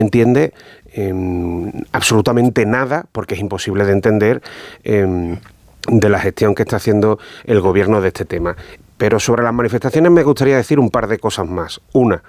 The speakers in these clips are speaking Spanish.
entiende absolutamente nada, porque es imposible de entender, de la gestión que está haciendo el gobierno de este tema. Pero sobre las manifestaciones me gustaría decir un par de cosas más. Una,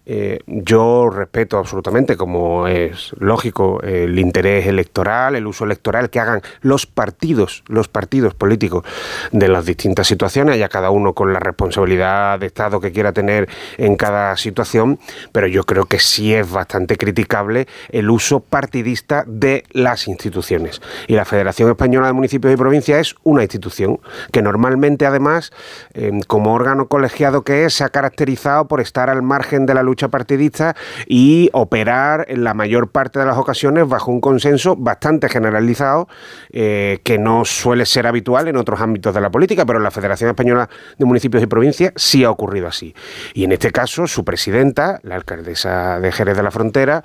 yo respeto absolutamente, como es lógico, el interés electoral, el uso electoral que hagan los partidos políticos de las distintas situaciones, ya cada uno con la responsabilidad de Estado que quiera tener en cada situación, pero yo creo que sí es bastante criticable el uso partidista de las instituciones. Y la Federación Española de Municipios y Provincias es una institución que normalmente, además, como órgano colegiado que es, se ha caracterizado por estar al margen de la lucha partidista y operar en la mayor parte de las ocasiones bajo un consenso bastante generalizado, que no suele ser habitual en otros ámbitos de la política, pero en la Federación Española de Municipios y Provincias sí ha ocurrido así. Y en este caso, su presidenta, la alcaldesa de Jerez de la Frontera,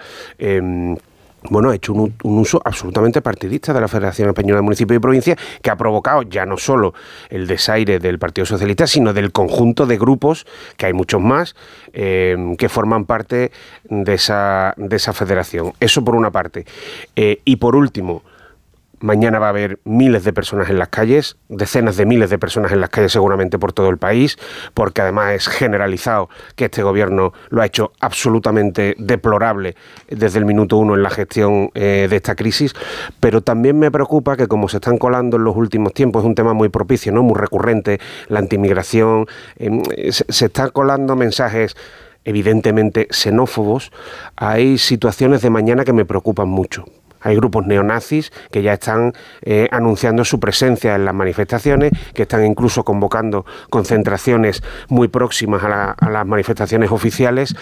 ha hecho un uso absolutamente partidista de la Federación Española de Municipios y Provincias, que ha provocado ya no solo el desaire del Partido Socialista, sino del conjunto de grupos, que hay muchos más, que forman parte de esa federación. Eso por una parte. Y por último, mañana va a haber miles de personas en las calles, decenas de miles de personas en las calles seguramente por todo el país, porque además es generalizado que este gobierno lo ha hecho absolutamente deplorable desde el minuto uno en la gestión de esta crisis, pero también me preocupa que, como se están colando en los últimos tiempos, es un tema muy propicio, ¿no?, muy recurrente, la antimigración, se están colando mensajes evidentemente xenófobos. Hay situaciones de mañana que me preocupan mucho. Hay grupos neonazis que ya están anunciando su presencia en las manifestaciones, que están incluso convocando concentraciones muy próximas a las manifestaciones oficiales,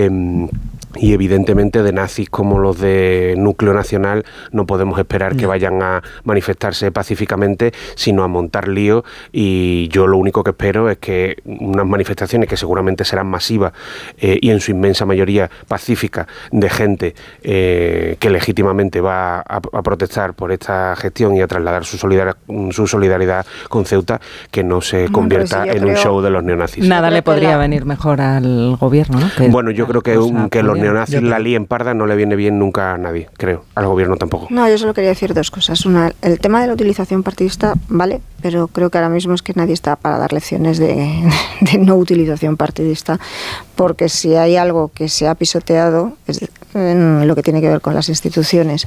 y evidentemente de nazis como los de Núcleo Nacional no podemos esperar que vayan a manifestarse pacíficamente, sino a montar lío, y yo lo único que espero es que unas manifestaciones que seguramente serán masivas y en su inmensa mayoría pacíficas, de gente que legítimamente va a protestar por esta gestión y a trasladar su solidaridad con Ceuta, que no se convierta en un show de los neonazis. Nada le podría venir mejor al gobierno, ¿no? Bueno, yo creo que los neonazis la líen parda no le viene bien nunca a nadie, creo. Al gobierno tampoco. No, yo solo quería decir dos cosas. Una, el tema de la utilización partidista, vale, pero creo que ahora mismo es que nadie está para dar lecciones de no utilización partidista, porque si hay algo que se ha pisoteado en lo que tiene que ver con las instituciones,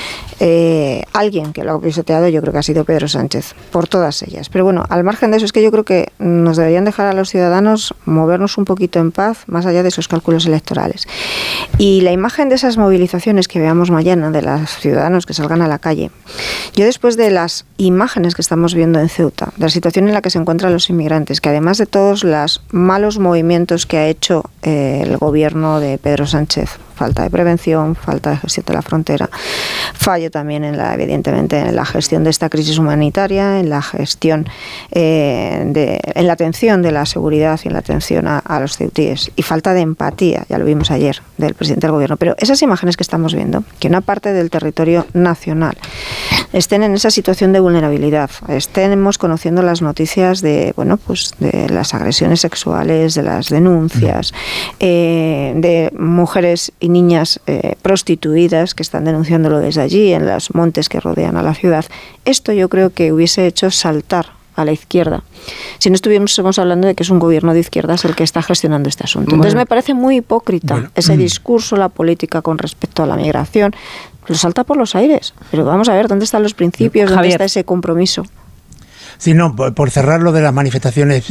alguien que lo ha pisoteado yo creo que ha sido Pedro Sánchez, por todas ellas. Pero bueno, al margen de eso, es que yo creo que nos deberían dejar a los ciudadanos movernos un poquito en paz, más allá de esos cálculos electorales. Y la imagen de esas movilizaciones que veamos mañana, de los ciudadanos que salgan a la calle, yo después de las imágenes que estamos viendo en Ceuta, de la situación en la que se encuentran los inmigrantes, que además de todos los malos movimientos que ha hecho el gobierno de Pedro Sánchez, falta de prevención, falta de gestión de la frontera, fallo también evidentemente en la gestión de esta crisis humanitaria, en la gestión en la atención de la seguridad y en la atención a los ceutíes, y falta de empatía, ya lo vimos ayer, del presidente del gobierno. Pero esas imágenes que estamos viendo, que una parte del territorio nacional estén en esa situación de vulnerabilidad, estemos conociendo las noticias de las agresiones sexuales, de las denuncias, de mujeres y niñas prostituidas que están denunciándolo desde allí, en los montes que rodean a la ciudad. Esto yo creo que hubiese hecho saltar a la izquierda, si no estuviésemos hablando de que es un gobierno de izquierdas el que está gestionando este asunto. Entonces me parece muy hipócrita ese discurso, la política con respecto a la migración, lo salta por los aires. Pero vamos a ver, ¿dónde están los principios? ¿Dónde está ese compromiso? Sí, no, por cerrar lo de las manifestaciones,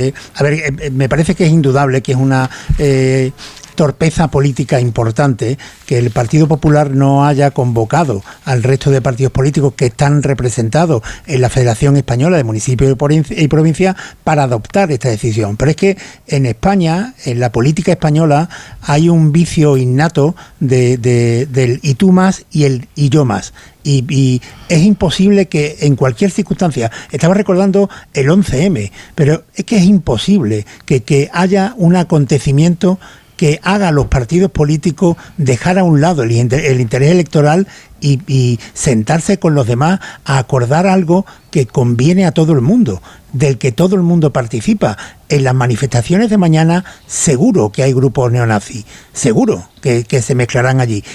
me parece que es indudable que es una torpeza política importante que el Partido Popular no haya convocado al resto de partidos políticos que están representados en la Federación Española de Municipios y Provincias para adoptar esta decisión. Pero es que en España, en la política española, hay un vicio innato del y tú más y el y yo más. Y es imposible que en cualquier circunstancia, estaba recordando el 11M, pero es que es imposible que haya un acontecimiento que haga a los partidos políticos dejar a un lado el interés electoral y sentarse con los demás a acordar algo que conviene a todo el mundo, del que todo el mundo participa. En las manifestaciones de mañana seguro que hay grupos neonazis, seguro que se mezclarán allí.